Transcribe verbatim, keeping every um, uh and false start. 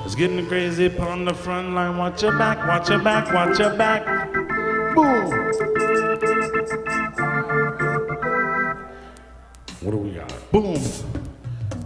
It's getting crazy upon the front line. Watch your back, watch your back, watch your back. Boom. What do we got? Boom.